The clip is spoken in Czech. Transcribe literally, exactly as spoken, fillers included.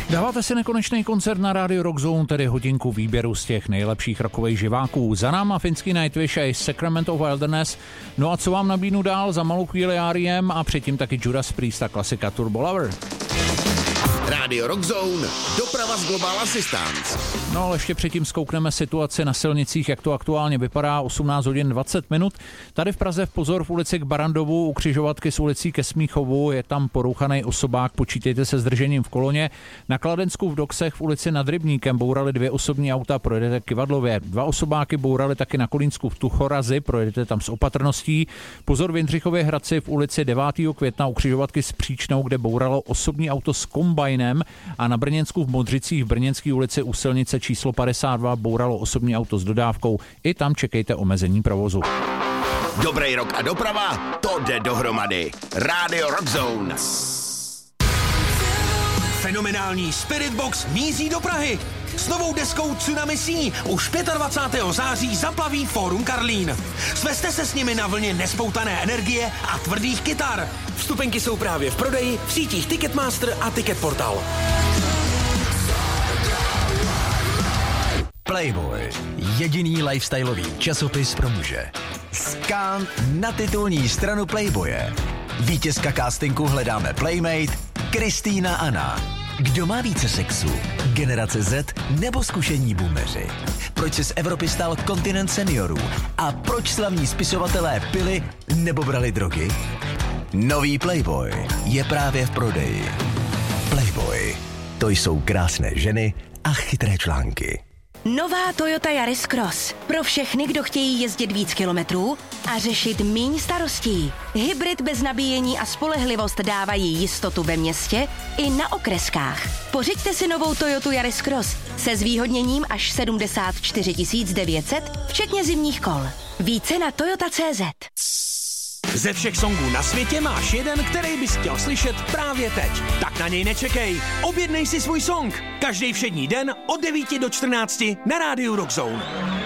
Dáváte si nekonečný koncert na rádiu Rock Zone, tedy hodinku výběru z těch nejlepších rockových živáků. Za náma finský Nightwish a Sacramento Wilderness. No a co vám nabídnu dál? Za malou chvíli R E M a předtím taky Judas Priest a klasika Turbo Lover. Rádio Rock Zone, doprava z Global Assistance. No ale ještě předtím zkoukneme situaci na silnicích, jak to aktuálně vypadá. osmnáct hodin dvacet minut. Tady v Praze v Pozor v ulici k Barandovu u křižovatky s ulicí ke Smíchovu je tam porouchaný osobák, počítejte se zdržením v koloně. Na Kladensku v Doksech v ulici nad Rybníkem bourali dvě osobní auta, projedete Kivadlově. Dva osobáky bourali taky na Kolínsku v Tuchorazi, projedete tam s opatrností. Pozor v Jindřichově Hradci v ulici devátého května u křižovatky s Příčnou, kde bouralo osobní auto s kombajnem, a na Brněnsku v Modřicích v Brněnské ulici u silnice číslo padesát dva bouralo osobní auto s dodávkou. I tam čekejte omezení provozu. Dobrý rok a doprava, to jde dohromady. Rádio Rock Zone. Fenomenální Spirit Box míří do Prahy. S novou deskou Tsunami Sea už dvacátého pátého září zaplaví Fórum Karlín. Svezte se s nimi na vlně nespoutané energie a tvrdých kytar. Vstupenky jsou právě v prodeji v sítích Ticketmaster a Ticketportal. Playboy, jediný lifestyleový časopis pro muže. Skán na titulní stranu Playboye. Vítězka castingu Hledáme Playmate, Kristýna Anna. Kdo má více sexu? Generace Z nebo zkušení boomeři? Proč se z Evropy stal kontinent seniorů? A proč slavní spisovatelé pili nebo brali drogy? Nový Playboy je právě v prodeji. Playboy, to jsou krásné ženy a chytré články. Nová Toyota Yaris Cross. Pro všechny, kdo chtějí jezdit víc kilometrů a řešit míň starostí. Hybrid bez nabíjení a spolehlivost dávají jistotu ve městě i na okreskách. Pořiďte si novou Toyotu Yaris Cross se zvýhodněním až sedmdesát čtyři tisíc devět set, včetně zimních kol. Více na toyota tečka cé zet. Ze všech songů na světě máš jeden, který bys chtěl slyšet právě teď. Tak na něj nečekej. Objednej si svůj song. Každý všední den od devíti do čtrnácti na rádiu Rock Zone.